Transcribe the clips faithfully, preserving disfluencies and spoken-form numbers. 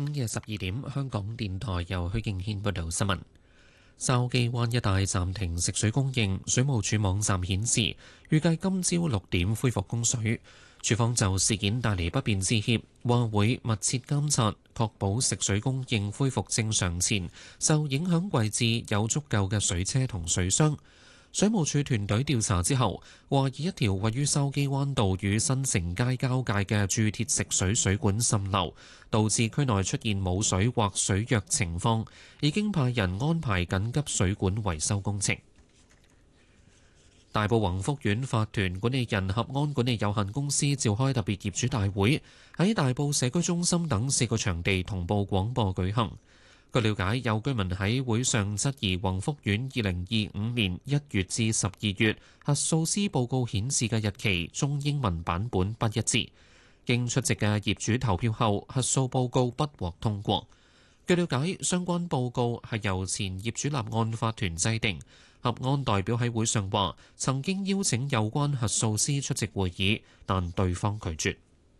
午夜十二點，香港電台由許敬軒報道新聞。筲箕灣一帶暫停食水供應，水務署網站顯示，預計今朝六點恢復供水。署方就事件帶嚟不便致歉，話會密切監察，確保食水供應恢復正常前，受影響位置有足夠嘅水車同水箱。水務署團隊調查之後，懷疑一條位於筲箕灣道與新城街交界嘅鑄鐵食水水管滲漏，導致區內出現冇水或水弱情況，已經派人安排緊急水管維修工程。大埔宏福苑法團管理人合安管理有限公司召開特別業主大會，喺大埔社區中心等四個場地同步廣播舉行。據了解，有居民喺會上質疑宏福苑二零二五年一月至十二月核數師報告顯示嘅日期中英文版本不一致。經出席嘅業主投票後，核數報告不獲通過。據了解，相關報告係由前業主立案法團制定。合安代表喺會上話，曾經邀請有關核數師出席會議，但對方拒絕。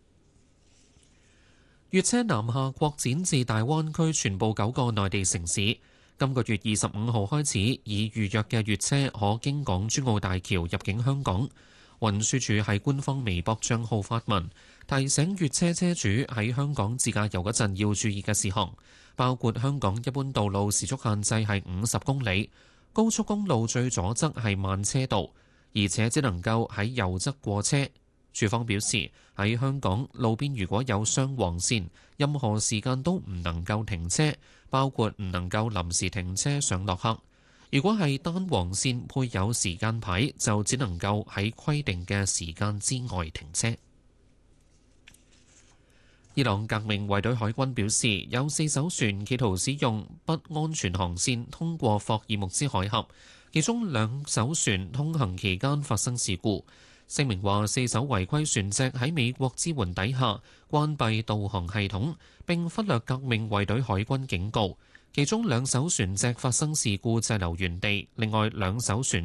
粵車南下擴展至大灣區全部九個內地城市。今個月二十五號開始，已預約嘅粵車可經港珠澳大橋入境香港。運輸署喺官方微博帳號發文，提醒粵車車主喺香港自駕遊嗰陣要注意嘅事項，包括香港一般道路時速限制係五十公里，高速公路最左側係慢車道，而且只能夠喺右側過車。署方表示，喺香港路邊如果有雙黃線，任何時間都唔能夠停車，包括唔能夠臨時停車上落客。如果係單黃線配有時間牌，就只能夠喺規定嘅時間之外停車。伊朗革命衛隊海軍表示，有四艘船企圖使用不安全航線通過霍爾木茲海峽，其中兩艘船通行期間發生事故。聲明話，四艘違規船隻喺美國支援底下關閉導航系統，並忽略革命衛隊海軍警告。其中兩艘船隻發生事故滯留原地，另外兩艘船